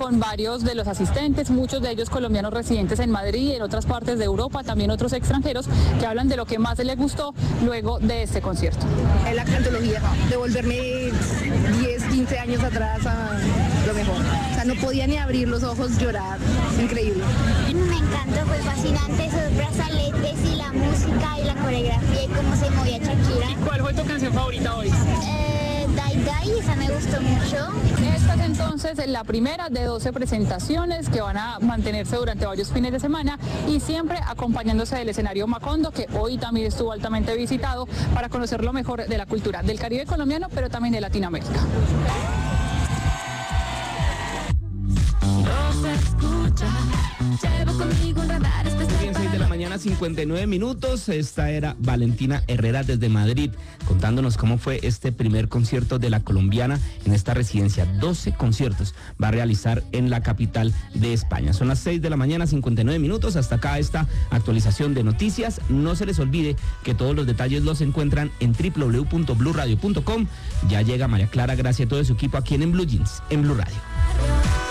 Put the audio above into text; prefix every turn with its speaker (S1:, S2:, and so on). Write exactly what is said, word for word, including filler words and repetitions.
S1: con varios de los asistentes, muchos de ellos colombianos residentes en Madrid y en otras partes de Europa, también otros extranjeros que hablan de lo que más les gustó luego de este concierto.
S2: Es la cantología, devolverme diez, quince años atrás a lo mejor. O sea, no podía ni abrir los ojos, llorar, increíble.
S3: Me encantó, fue fascinante esos brazaletes y la música y la coreografía y cómo se movía Shakira.
S1: ¿Y cuál fue tu canción favorita hoy?
S3: Eh, Die Die, esa me gustó mucho.
S1: Esta es entonces la primera de doce presentaciones que van a mantenerse durante varios fines de semana y siempre acompañándose del escenario Macondo, que hoy también estuvo altamente visitado para conocer lo mejor de la cultura del Caribe colombiano, pero también de Latinoamérica.
S4: Bien, seis de la mañana, cincuenta y nueve minutos. Esta era Valentina Herrera desde Madrid, contándonos cómo fue este primer concierto de la colombiana en esta residencia. doce conciertos va a realizar en la capital de España. Son las seis de la mañana, cincuenta y nueve minutos. Hasta acá esta actualización de noticias. No se les olvide que todos los detalles los encuentran en doble u doble u doble u punto blue radio punto com. Ya llega María Clara, gracias a todo su equipo aquí en, en Blue Jeans, en Blue Radio.